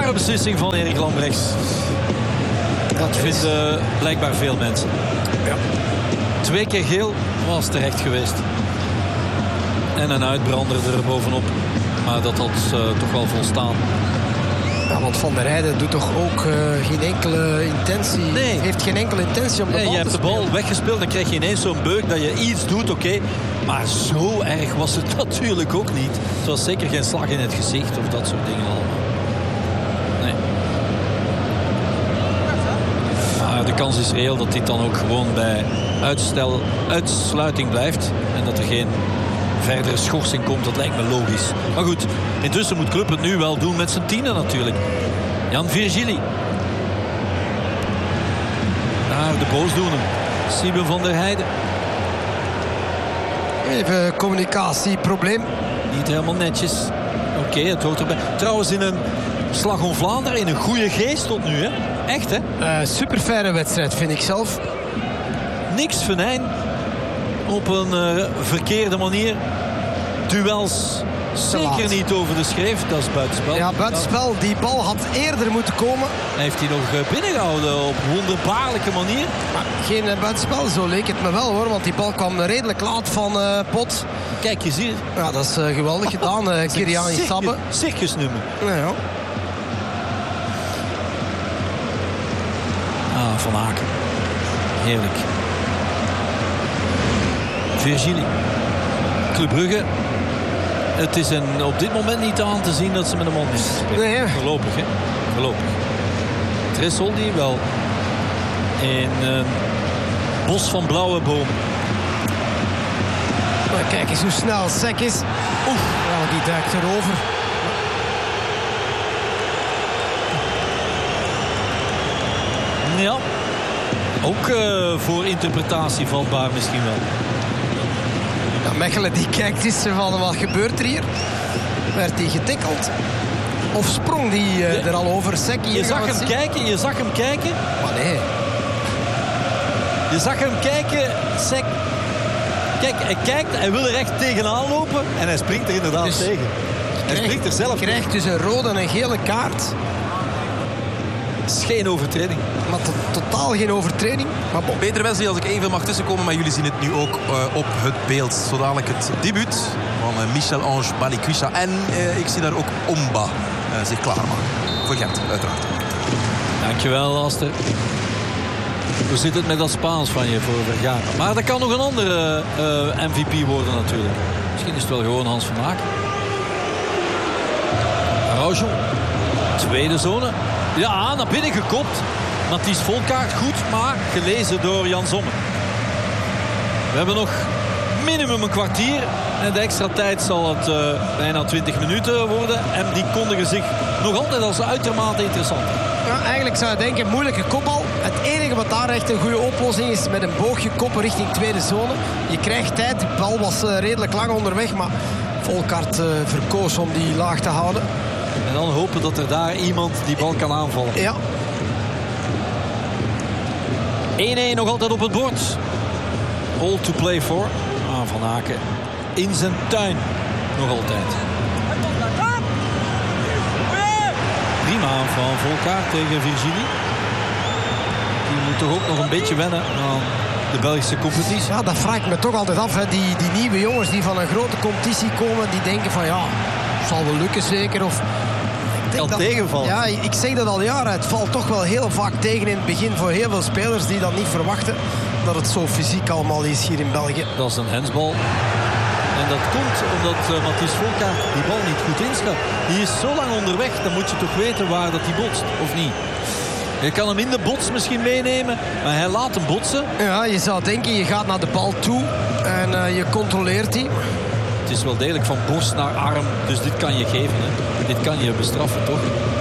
Rare beslissing van Erik Lambrechts. Dat vinden blijkbaar veel mensen. Ja. 2 keer geel was terecht geweest. En een uitbrander er bovenop. Maar dat had toch wel volstaan. Ja, want Van der Heijden doet toch ook geen enkele intentie. Nee. Heeft geen enkele intentie om de bal Je hebt te de bal spelen. weggespeeld, dan krijg je ineens zo'n beuk dat je iets doet, oké. Maar zo erg was het natuurlijk ook niet. Het was zeker geen slag in het gezicht of dat soort dingen allemaal. Nee. Maar de kans is reëel dat dit dan ook gewoon bij uitsluiting blijft. En dat er geen verdere schorsing komt, dat lijkt me logisch. Maar goed, intussen moet Club het nu wel doen met zijn 10e natuurlijk. Jan Virgili. Naar de boosdoener. Siebe van der Heijden. Even communicatieprobleem. Niet helemaal netjes. Oké, het hoort erbij. Trouwens in een slag om Vlaanderen, in een goede geest tot nu, hè? Echt, hè? Super faire wedstrijd, vind ik zelf. Niks venijn. Op een verkeerde manier. Duels zeker niet over de schreef. Dat is buitenspel. Ja, buitenspel. Die bal had eerder moeten komen. Hij heeft hij nog binnengehouden op wonderbaarlijke manier. Maar geen buitenspel, zo leek het me wel hoor. Want die bal kwam redelijk laat van Pot. Kijk, je ziet. Ja, dat is geweldig gedaan. Kiriani Sabbe. Circusnummer. Ja. Van Aken. Heerlijk. Virgili. Club Brugge. Het is op dit moment niet aan te zien dat ze met een man spelen. Nee, hè? Voorlopig, hè? Voorlopig. Tresoldi wel. In een bos van blauwe bomen. Maar kijk eens hoe snel Sek is. Oef, ja, die duikt erover. Ja. Ook voor interpretatie vatbaar misschien wel. Ja, Mechelen die kijkt eens van wat gebeurt er hier. Werd hij getikkeld? Of sprong die er al over? Sek, Je zag hem kijken. Maar nee. Je zag hem kijken, Sek. Kijk, hij kijkt, hij wil er echt tegenaan lopen en hij springt er inderdaad Dus tegen. Hij springt er zelf. Krijgt dus een rode en een gele kaart. Het is geen overtreding. Maar totaal geen overtreding. Maar bon. Peter Wesley, als ik even mag tussenkomen, maar jullie zien het nu ook op het beeld. Zo dadelijk het debuut van Michel-Ange Balikwisha. En ik zie daar ook Omba zich klaarmaken. Voor Gent, uiteraard. Dankjewel, Aster. Hoe zit het met dat Spaans van je voor Vergara? Maar dat kan nog een andere MVP worden natuurlijk. Misschien is het wel gewoon Hans van Aken. Araujo. Tweede zone. Ja, naar binnen gekopt. Mathies Volkaart goed, maar gelezen door Jan Sommer. We hebben nog minimum een kwartier. En de extra tijd zal het bijna 20 minuten worden. En die kondigen zich nog altijd als uitermate interessant. Ja, eigenlijk zou je denken, moeilijke kopbal. Het enige wat daar echt een goede oplossing is, met een boogje koppen richting tweede zone. Je krijgt tijd, de bal was redelijk lang onderweg, maar Volkaart verkoos om die laag te houden. En dan hopen dat er daar iemand die bal kan aanvallen. Ja. 1-1 nog altijd op het bord. All to play for. Van Aken in zijn tuin. Nog altijd. Prima aanval Volkaart tegen Virgili. Die moet toch ook nog een beetje wennen aan de Belgische competitie. Ja, dat vraag ik me toch altijd af. Hè. Die nieuwe jongens die van een grote competitie komen, die denken van ja, het zal wel lukken zeker. Of Kan tegenvallen. Ja, ik zeg dat al jaren. Het valt toch wel heel vaak tegen in het begin voor heel veel spelers die dan niet verwachten dat het zo fysiek allemaal is hier in België. Dat is een hensbal. En dat komt omdat Mathies Volkaart die bal niet goed inschat. Die is zo lang onderweg, dan moet je toch weten waar dat hij botst, of niet? Je kan hem in de bots misschien meenemen, maar hij laat hem botsen. Ja, je zou denken, je gaat naar de bal toe en je controleert die. Het is wel degelijk van borst naar arm, dus dit kan je geven. Hè? Dit kan je bestraffen, toch?